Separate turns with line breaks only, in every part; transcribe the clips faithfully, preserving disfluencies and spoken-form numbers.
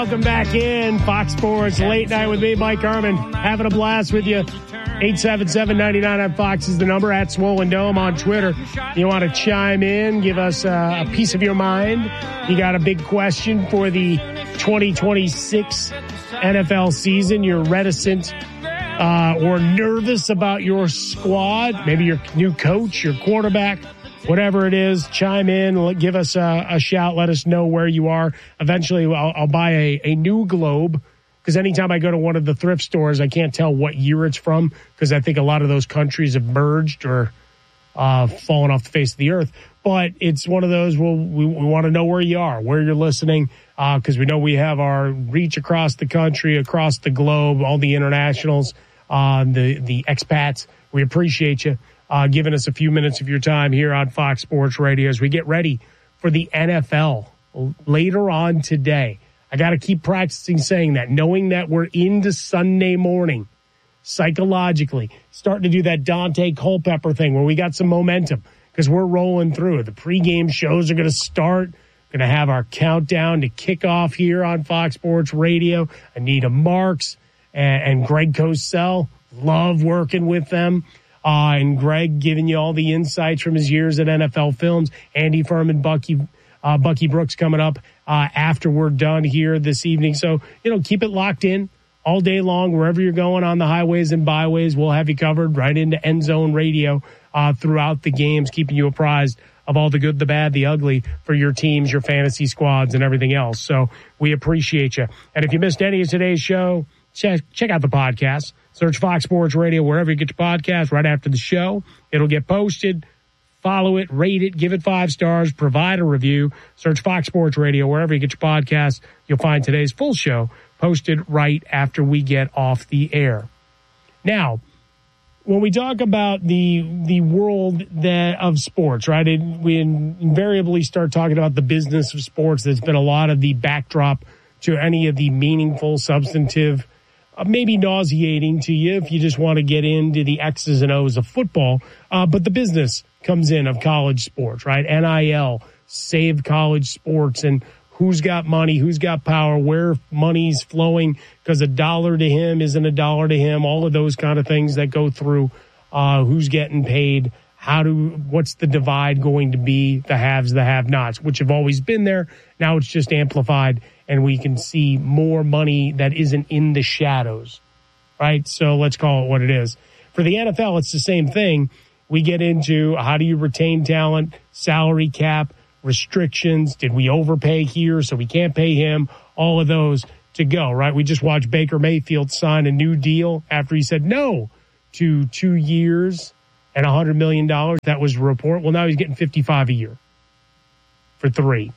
welcome back in. Fox Sports Late Night with me, Mike Harmon. Having a blast with you. eight seven seven, nine nine on Fox is the number. At Swollen Dome on Twitter. You want to chime in, give us uh, a piece of your mind. You got a big question for the twenty twenty-six N F L season. You're reticent uh, or nervous about your squad. Maybe your new coach, your quarterback. Whatever it is, chime in, give us a, a shout, let us know where you are. Eventually, I'll, I'll buy a, a new globe, because anytime I go to one of the thrift stores, I can't tell what year it's from, because I think a lot of those countries have merged or uh, fallen off the face of the earth. But it's one of those, well, we, we want to know where you are, where you're listening, because uh, we know we have our reach across the country, across the globe, all the internationals, uh, the, the expats. We appreciate you. Uh, giving us a few minutes of your time here on Fox Sports Radio as we get ready for the N F L later on today. I got to keep practicing saying that, knowing that we're into Sunday morning, psychologically, starting to do that Dante Culpepper thing where we got some momentum because we're rolling through. The pregame shows are going to start. Going to have our countdown to kickoff here on Fox Sports Radio. Anita Marks and, and Greg Cosell. Love working with them. Uh, and Greg giving you all the insights from his years at N F L Films. Andy Furman, Bucky, uh, Bucky Brooks coming up uh, after we're done here this evening. So, you know, keep it locked in all day long, wherever you're going on the highways and byways. We'll have you covered right into End Zone Radio uh, throughout the games, keeping you apprised of all the good, the bad, the ugly for your teams, your fantasy squads, and everything else. So we appreciate you. And if you missed any of today's show, check, check out the podcast. Search Fox Sports Radio wherever you get your podcast right after the show. It'll get posted. Follow it, rate it, give it five stars, provide a review. Search Fox Sports Radio wherever you get your podcast. You'll find today's full show posted right after we get off the air. Now, when we talk about the the world that of sports, right, it, we invariably start talking about the business of sports. There's been a lot of the backdrop to any of the meaningful, substantive, Uh, maybe nauseating to you if you just want to get into the X's and O's of football. Uh, but the business comes in of college sports, right? N I L, save college sports, and who's got money, who's got power, where money's flowing, because a dollar to him isn't a dollar to him, all of those kind of things that go through uh, who's getting paid, how do, what's the divide going to be, the haves, the have-nots, which have always been there. Now it's just amplified, and we can see more money that isn't in the shadows, right? So let's call it what it is. For the N F L, it's the same thing. We get into how do you retain talent, salary cap, restrictions. Did we overpay here so we can't pay him? All of those to go, right? We just watched Baker Mayfield sign a new deal after he said no to two years and one hundred million dollars. That was the report. Well, now he's getting fifty-five a year for three.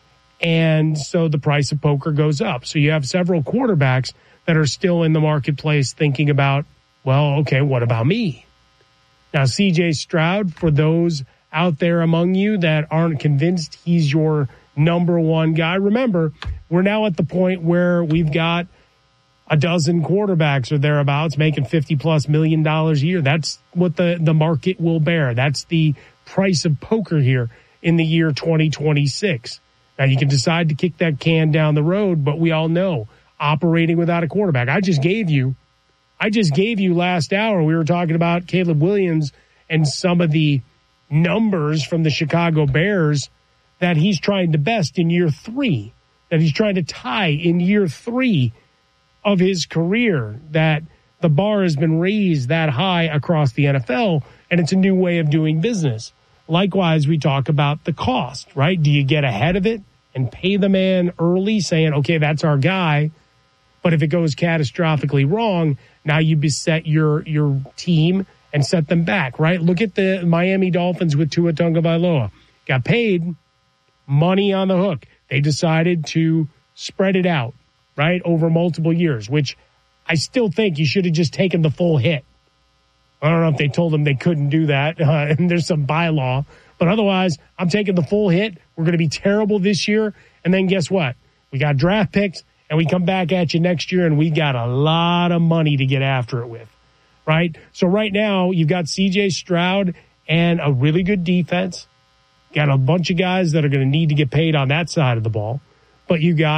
And so the price of poker goes up. So you have several quarterbacks that are still in the marketplace thinking about, well, okay, what about me? Now, C J Stroud, for those out there among you that aren't convinced he's your number one guy, remember, we're now at the point where we've got a dozen quarterbacks or thereabouts making fifty plus million dollars a year. That's what the, the market will bear. That's the price of poker here in the year twenty twenty-six. Now, you can decide to kick that can down the road, but we all know operating without a quarterback. I just gave you, I just gave you last hour, we were talking about Caleb Williams and some of the numbers from the Chicago Bears that he's trying to best in year three, that he's trying to tie in year three of his career, that the bar has been raised that high across the N F L, and it's a new way of doing business. Likewise, we talk about the cost, right? Do you get ahead of it and pay the man early, saying, okay, that's our guy, but if it goes catastrophically wrong, now you beset your your team and set them back, right? Look at the Miami Dolphins with Tua Tagovailoa. Got paid, money on the hook. They decided to spread it out, right, over multiple years, which I still think you should have just taken the full hit. I don't know if they told them they couldn't do that, uh, and there's some bylaw. But otherwise, I'm taking the full hit. We're going to be terrible this year. And then guess what? We got draft picks, and we come back at you next year, and we got a lot of money to get after it with, right? So right now, you've got C J Stroud and a really good defense. Got a bunch of guys that are going to need to get paid on that side of the ball. But you got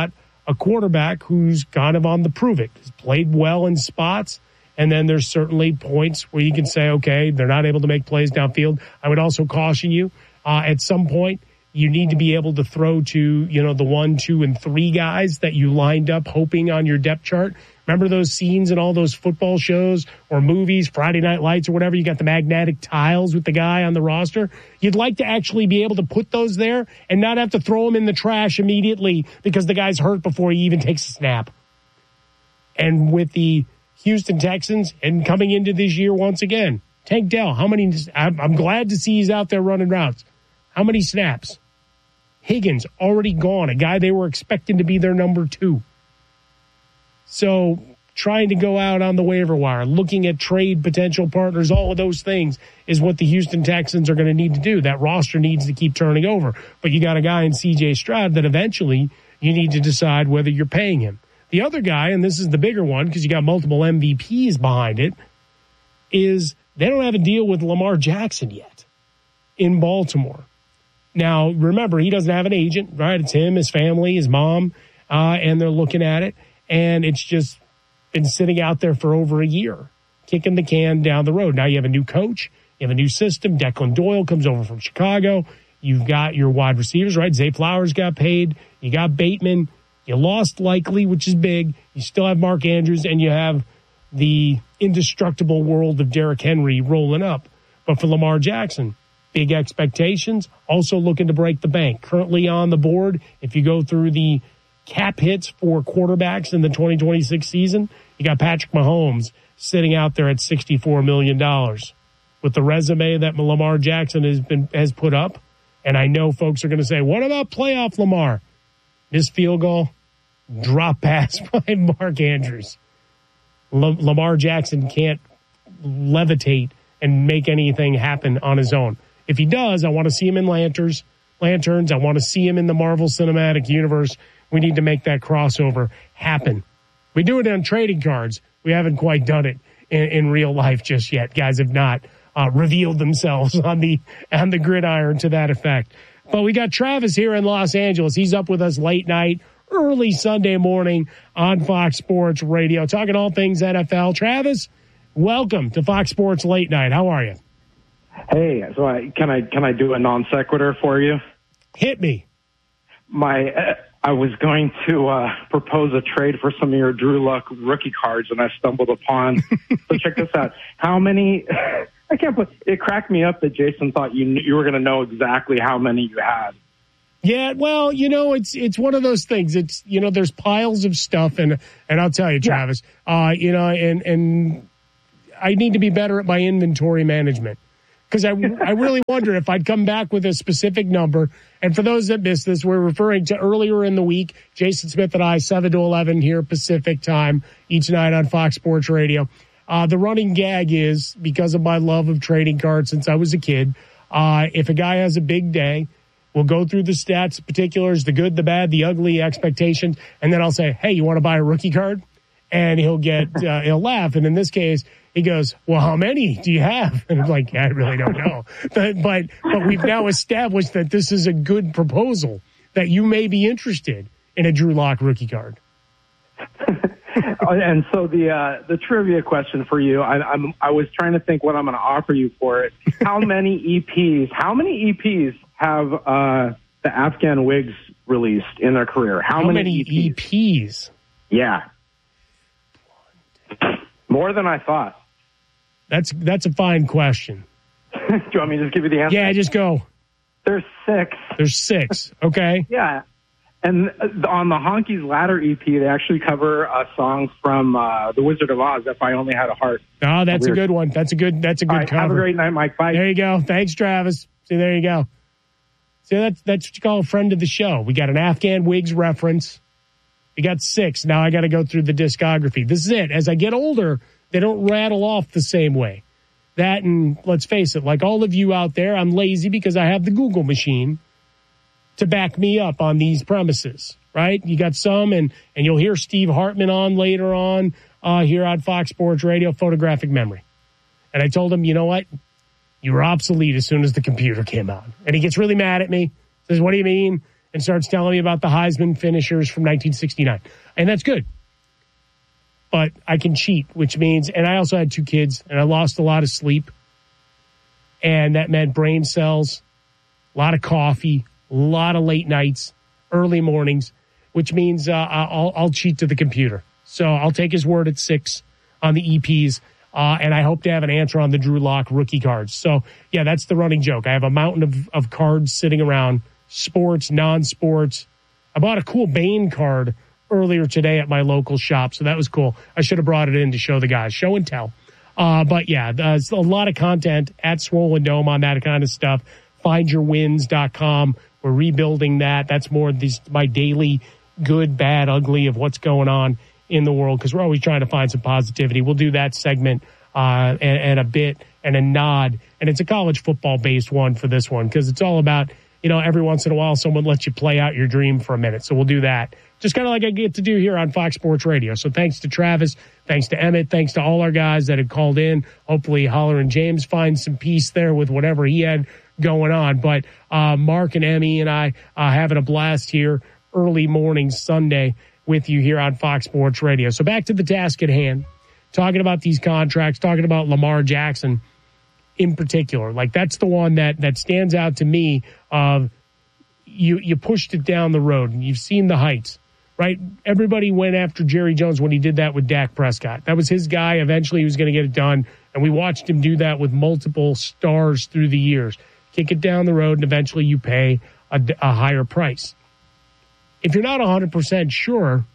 a quarterback who's kind of on the prove it. He's played well in spots, and then there's certainly points where you can say, okay, they're not able to make plays downfield. I would also caution you, uh, at some point, you need to be able to throw to, you know, the one, two, and three guys that you lined up hoping on your depth chart. Remember those scenes in all those football shows or movies, Friday Night Lights or whatever? You got the magnetic tiles with the guy on the roster. You'd like to actually be able to put those there and not have to throw them in the trash immediately because the guy's hurt before he even takes a snap. And with the Houston Texans and coming into this year once again, Tank Dell, how many? I'm, I'm glad to see he's out there running routes. How many snaps? Higgins already gone, a guy they were expecting to be their number two. So trying to go out on the waiver wire, looking at trade potential partners, all of those things is what the Houston Texans are going to need to do. That roster needs to keep turning over. But you got a guy in C J Stroud that eventually you need to decide whether you're paying him. The other guy, and this is the bigger one because you got multiple M V Ps behind it, is they don't have a deal with Lamar Jackson yet in Baltimore. Now, remember, he doesn't have an agent, right? It's him, his family, his mom, uh, and they're looking at it. And it's just been sitting out there for over a year, kicking the can down the road. Now you have a new coach. You have a new system. Declan Doyle comes over from Chicago. You've got your wide receivers, right? Zay Flowers got paid. You got Bateman. You lost Likely, which is big. You still have Mark Andrews, and you have the indestructible world of Derrick Henry rolling up. But for Lamar Jackson, big expectations, also looking to break the bank. Currently on the board, if you go through the cap hits for quarterbacks in the twenty twenty-six season, you got Patrick Mahomes sitting out there at sixty-four million dollars. With the resume that Lamar Jackson has been has put up, and I know folks are going to say, what about playoff Lamar? Missed field goal, drop pass by Mark Andrews. L- Lamar Jackson can't levitate and make anything happen on his own. If he does, I want to see him in lanterns. Lanterns. I want to see him in the Marvel Cinematic Universe. We need to make that crossover happen. We do it on trading cards. We haven't quite done it in, in real life just yet. Guys have not uh, revealed themselves on the on the gridiron to that effect. But we got Travis here in Los Angeles. He's up with us late night, early Sunday morning on Fox Sports Radio, talking all things N F L. Travis, welcome to Fox Sports Late Night. How are you?
Hey, so I, can I can I do a non sequitur for you?
Hit me.
My uh, I was going to uh, propose a trade for some of your Drew Luck rookie cards, and I stumbled upon. So check this out. How many? I can't put. It cracked me up that Jason thought you you were going to know exactly how many you had.
Yeah, well, you know, it's it's one of those things. It's you know, there's piles of stuff, and and I'll tell you, Travis, yeah. uh, you know, and and I need to be better at my inventory management. Because I, I really wonder if I'd come back with a specific number. And for those that missed this, we're referring to earlier in the week, Jason Smith and I, seven to eleven here Pacific time, each night on Fox Sports Radio. Uh, the running gag is, because of my love of trading cards since I was a kid, uh, if a guy has a big day, we'll go through the stats, particulars, the good, the bad, the ugly, expectations, and then I'll say, hey, you want to buy a rookie card? And he'll get, uh, he'll laugh. And in this case, he goes, well, how many do you have? And I'm like, yeah, I really don't know. But, but, but we've now established that this is a good proposal, that you may be interested in a Drew Lock rookie card.
And so the uh, the trivia question for you, I, I'm, I was trying to think what I'm going to offer you for it. How many E Ps, how many E Ps have uh, the Afghan Wigs released in their career? How,
how
many,
many E Ps? E Ps?
Yeah. More than I thought.
That's that's a fine question.
Do you want me to just give you the answer?
Yeah, just go.
There's six.
There's six. Okay.
Yeah. And on the Honky's Ladder E P, they actually cover a song from uh, The Wizard of Oz, If I Only Had a Heart.
Oh, that's Weird. a good one. That's a good That's a good
All right,
cover.
Have a great night, Mike. Bye.
There you go. Thanks, Travis. See, there you go. See, that's, that's what you call a friend of the show. We got an Afghan Wigs reference. We got six. Now I got to go through the discography. This is it. As I get older, they don't rattle off the same way. That, and let's face it, like all of you out there, I'm lazy because I have the Google machine to back me up on these premises, right? You got some, and, and you'll hear Steve Hartman on later on uh, here on Fox Sports Radio, photographic memory. And I told him, you know what? You were obsolete as soon as the computer came out. And he gets really mad at me. Says, what do you mean? and starts telling me about the Heisman finishers from nineteen sixty-nine. And that's good. But I can cheat, which means, and I also had two kids, and I lost a lot of sleep. And that meant brain cells, a lot of coffee, a lot of late nights, early mornings, which means uh, I'll, I'll cheat to the computer. So I'll take his word at six on the E Ps, uh, and I hope to have an answer on the Drew Lock rookie cards. So, yeah, that's the running joke. I have a mountain of, of cards sitting around, sports, non-sports. I bought a cool Bane card earlier today at my local shop, so that was cool. I should have brought it in to show the guys. Show and tell. Uh, but, yeah, there's a lot of content at Swollen Dome on that kind of stuff. find your wins dot com. We're rebuilding that. That's more this, my daily good, bad, ugly of what's going on in the world, because we're always trying to find some positivity. We'll do that segment uh, and, and a bit and a nod. And it's a college football-based one for this one, because it's all about, you know, every once in a while someone lets you play out your dream for a minute. So we'll do that. Just kind of like I get to do here on Fox Sports Radio. So thanks to Travis, thanks to Emmett, thanks to all our guys that had called in. Hopefully Holler and James find some peace there with whatever he had going on. But uh, Mark and Emmy and I uh, having a blast here early morning Sunday with you here on Fox Sports Radio. So back to the task at hand, talking about these contracts, talking about Lamar Jackson in particular. Like, that's the one that, that stands out to me of you, you pushed it down the road and you've seen the heights, right? Everybody went after Jerry Jones when he did that with Dak Prescott. That was his guy. Eventually he was going to get it done. And we watched him do that with multiple stars through the years. Kick it down the road and eventually you pay a, a higher price. If you're not one hundred percent sure,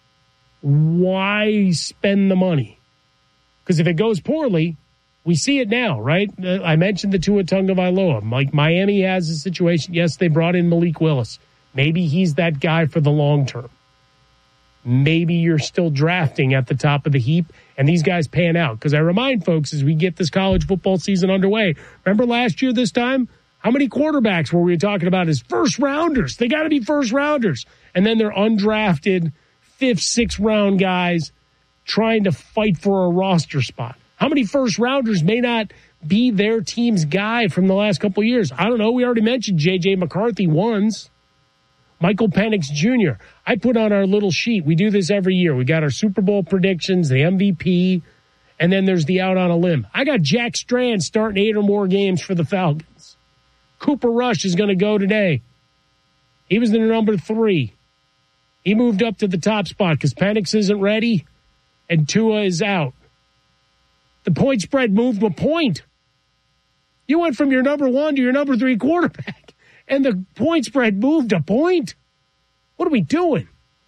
why spend the money? Because if it goes poorly, we see it now, right? I mentioned the Tua Tagovailoa. Like, Miami has a situation. Yes, they brought in Malik Willis. Maybe he's that guy for the long term. Maybe you're still drafting at the top of the heap, and these guys pan out. Because I remind folks, as we get this college football season underway, remember last year this time? How many quarterbacks were we talking about as first-rounders? They got to be first-rounders. And then they're undrafted, fifth, sixth-round guys trying to fight for a roster spot. How many first-rounders may not be their team's guy from the last couple of years? I don't know. We already mentioned J J. McCarthy once. Michael Penix Junior I put on our little sheet. We do this every year. We got our Super Bowl predictions, the M V P, and then there's the out on a limb. I got Jack Strand starting eight or more games for the Falcons. Cooper Rush is going to go today. He was the number three. He moved up to the top spot because Penix isn't ready and Tua is out. The point spread moved a point. You went from your number one to your number three quarterback, and the point spread moved a point. What are we doing?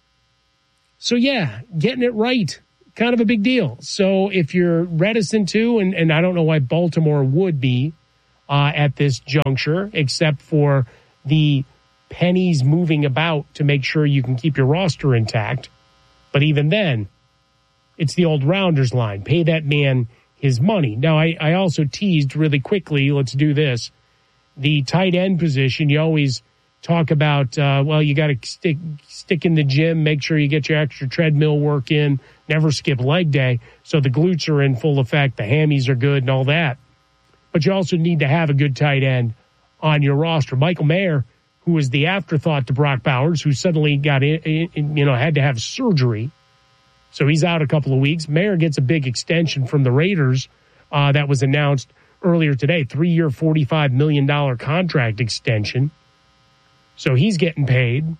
So, yeah, getting it right, kind of a big deal. So if you're reticent to, and, and I don't know why Baltimore would be uh, at this juncture, except for the pennies moving about to make sure you can keep your roster intact. But even then, it's the old Rounders line. Pay that man his money. Now, I, I also teased really quickly, let's do this. The tight end position, you always talk about, uh, well, you got to stick stick in the gym, make sure you get your extra treadmill work in, never skip leg day, so the glutes are in full effect, the hammies are good and all that. But you also need to have a good tight end on your roster. Michael Mayer, who was the afterthought to Brock Bowers, who suddenly got in, in, you know, had to have surgery, so he's out a couple of weeks. Mayer gets a big extension from the Raiders uh, that was announced earlier today, three-year, forty-five million dollars contract extension. So he's getting paid.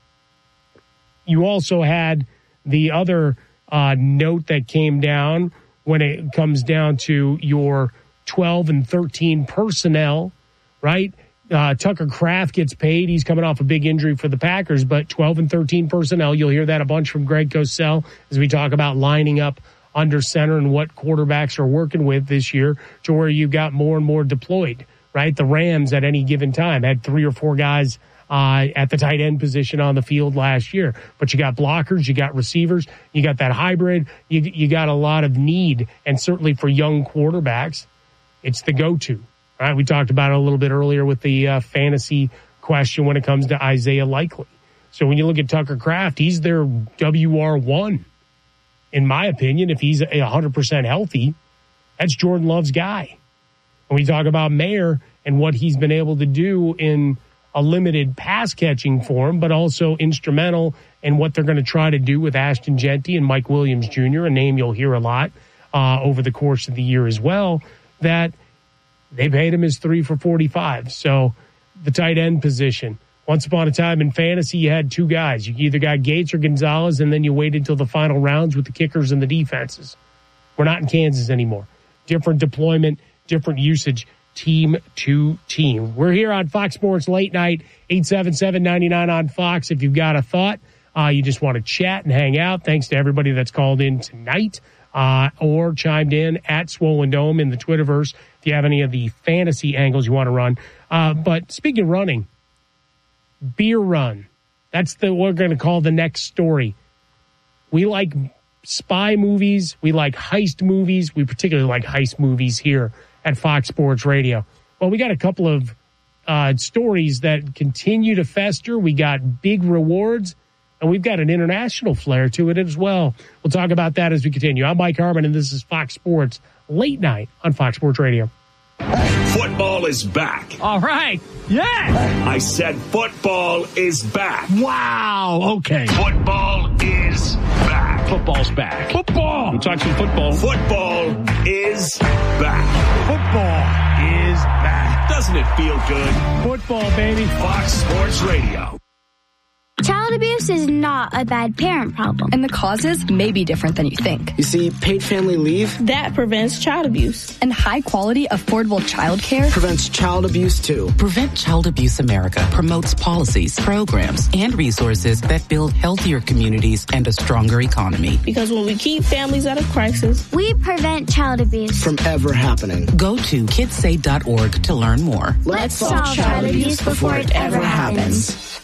You also had the other uh, note that came down when it comes down to your twelve and thirteen personnel, right? Uh, Tucker Kraft gets paid. He's coming off a big injury for the Packers, but twelve and thirteen personnel, you'll hear that a bunch from Greg Cosell as we talk about lining up under center and what quarterbacks are working with this year to where you got more and more deployed, right? The Rams at any given time had three or four guys uh, at the tight end position on the field last year. But you got blockers, you got receivers, you got that hybrid, you, you got a lot of need. And certainly for young quarterbacks, it's the go-to, right? We talked about it a little bit earlier with the uh, fantasy question when it comes to Isaiah Likely. So when you look at Tucker Kraft, he's their W R one. In my opinion, if he's one hundred percent healthy, that's Jordan Love's guy. When we talk about Mayer and what he's been able to do in a limited pass catching for him, but also instrumental in what they're going to try to do with Ashton Jeanty and Mike Williams Junior, a name you'll hear a lot uh, over the course of the year as well, that they paid him as three for forty-five. So the tight end position. Once upon a time in fantasy, you had two guys. You either got Gates or Gonzalez, and then you waited until the final rounds with the kickers and the defenses. We're not in Kansas anymore. Different deployment, different usage, team to team. We're here on Fox Sports Late Night, eight seven seven, nine nine on Fox. If you've got a thought, uh, you just want to chat and hang out, thanks to everybody that's called in tonight uh, or chimed in at Swollen Dome in the Twitterverse if you have any of the fantasy angles you want to run. Uh, but speaking of running, beer run. That's the what we're going to call the next story. We like spy movies. We like heist movies. We particularly like heist movies here at Fox Sports Radio. Well, we got a couple of uh, stories that continue to fester. We got big rewards, and we've got an international flair to it as well. We'll talk about that as we continue. I'm Mike Harmon, and this is Fox Sports Late Night on Fox Sports Radio.
Football is back.
All right. Yeah.
I said football is back.
Wow. Okay.
Football is back.
Football's back. Football.
We'll talk some football. Football is back.
Football is back.
Doesn't it feel good?
Football, baby.
Fox Sports Radio.
Child abuse is not a bad parent problem.
And the causes may be different than you think.
You see, paid family leave
that prevents child abuse.
And high quality, affordable childcare
prevents child abuse too.
Prevent Child Abuse America promotes policies, programs, and resources that build healthier communities and a stronger economy.
Because when we keep families out of crisis,
we prevent child abuse
from ever happening.
Go to kids save dot org to learn more.
Let's, Let's solve child, child abuse before it ever happens. happens.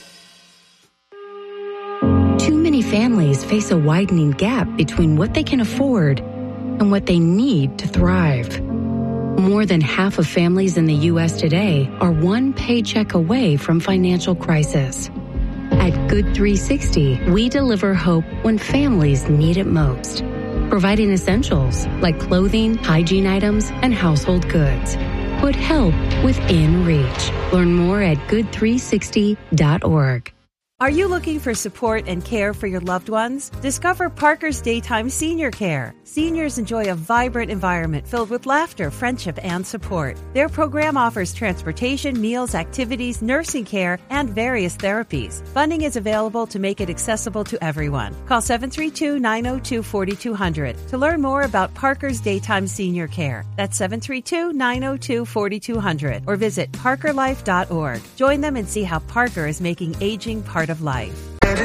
Too many families face a widening gap between what they can afford and what they need to thrive. More than half of families in the U S today are one paycheck away from financial crisis. At Good three sixty, we deliver hope when families need it most, providing essentials like clothing, hygiene items, and household goods. Put help within reach. Learn more at good three sixty dot org.
Are you looking for support and care for your loved ones? Discover Parker's Daytime Senior Care. Seniors enjoy a vibrant environment filled with laughter, friendship, and support. Their program offers transportation, meals, activities, nursing care, and various therapies. Funding is available to make it accessible to everyone. Call seven three two, nine zero two, four two zero zero to learn more about Parker's Daytime Senior Care. That's seven three two, nine zero two, four two zero zero or visit parker life dot org. Join them and see how Parker is making aging part of life.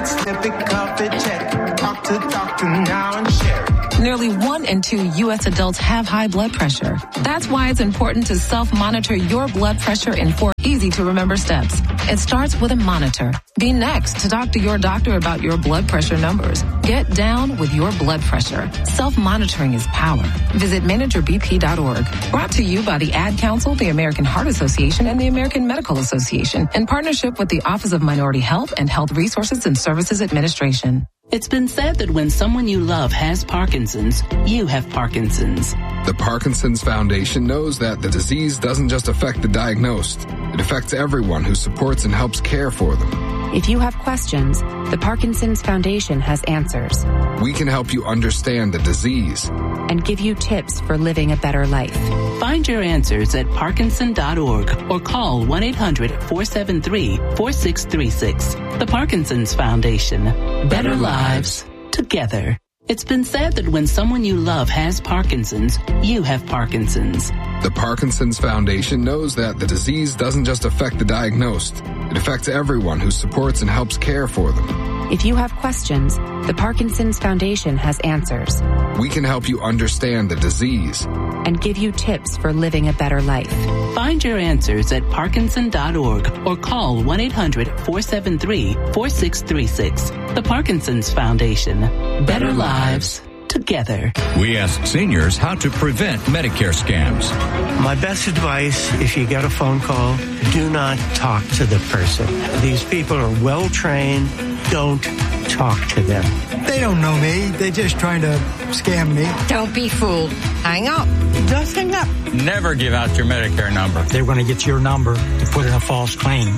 Nearly one in two U S adults have high blood pressure. That's why it's important to self-monitor your blood pressure in four easy-to-remember steps. It starts with a monitor. Be next to talk to your doctor about your blood pressure numbers. Get down with your blood pressure. Self-monitoring is power. Visit manager b p dot org. Brought to you by the Ad Council, the American Heart Association, and the American Medical Association in partnership with the Office of Minority Health and Health Resources and Services Administration.
It's been said that when someone you love has Parkinson's, you have Parkinson's.
The Parkinson's Foundation knows that the disease doesn't just affect the diagnosed. It affects everyone who supports and helps care for them.
If you have questions, the Parkinson's Foundation has answers.
We can help you understand the disease
and give you tips for living a better life.
Find your answers at parkinson dot org or call one eight hundred, four seven three, four six three six. The Parkinson's Foundation. Better lives together. It's been said that when someone you love has Parkinson's, you have Parkinson's.
The Parkinson's Foundation knows that the disease doesn't just affect the diagnosed. It affects everyone who supports and helps care for them.
If you have questions, the Parkinson's Foundation has answers.
We can help you understand the disease
and give you tips for living a better life.
Find your answers at parkinson dot org or call one eight hundred, four seven three, four six three six. The Parkinson's Foundation. Better lives together.
We ask seniors how to prevent Medicare scams.
My best advice, if you get a phone call, do not talk to the person. These people are well trained. Don't talk to them.
They don't know me. They're just trying to scam me.
Don't be fooled. Hang up. Just hang up.
Never give out your Medicare number.
They're going to get your number to put in a false claim.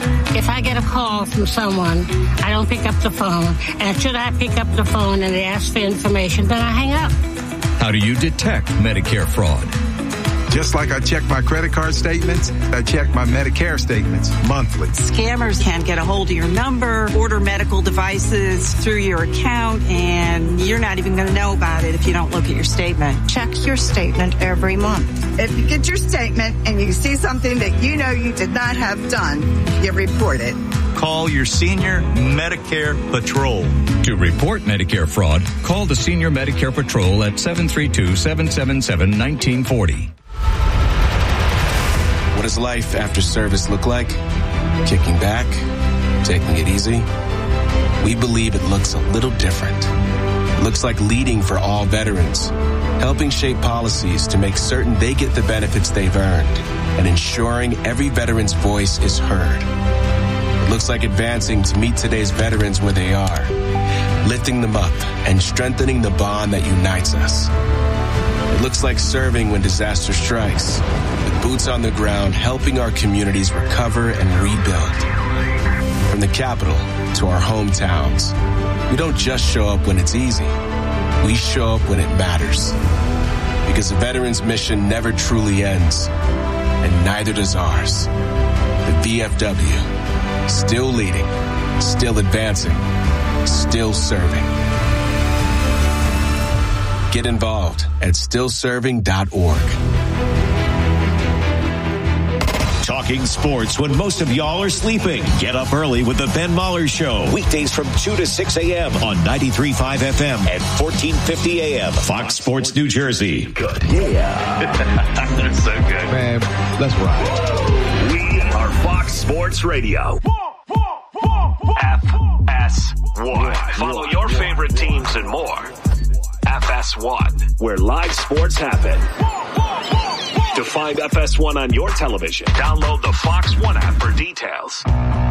If I get a call from someone, I don't pick up the phone. And should I pick up the phone and they ask for information, then I hang up.
How do you detect Medicare fraud?
Just like I check my credit card statements, I check my Medicare statements monthly.
Scammers can get a hold of your number, order medical devices through your account, and you're not even going to know about it if you don't look at your statement.
Check your statement every month.
If you get your statement and you see something that you know you did not have done, you report it.
Call your Senior Medicare Patrol.
To report Medicare fraud, call the Senior Medicare Patrol at seven three two, seven seven seven, one nine four zero.
What does life after service look like? Kicking back? Taking it easy? We believe it looks a little different. It looks like leading for all veterans, helping shape policies to make certain they get the benefits they've earned, and ensuring every veteran's voice is heard. It looks like advancing to meet today's veterans where they are, lifting them up and strengthening the bond that unites us. It looks like serving when disaster strikes, with boots on the ground helping our communities recover and rebuild. From the capital to our hometowns, we don't just show up when it's easy. We show up when it matters. Because the veterans' mission never truly ends, and neither does ours. The V F W, still leading, still advancing, still serving. Get involved at still serving dot org.
Talking sports when most of y'all are sleeping. Get up early with the Ben Mahler Show. Weekdays from two to six a.m. on ninety-three point five F M and fourteen fifty A M. Fox Sports New Jersey. Good. Yeah. That's so good.
Man, let's ride.
We are Fox Sports Radio. F S one. Follow your favorite teams and more. F S one, where live sports happen. To find F S one on your television, download the Fox One app for details.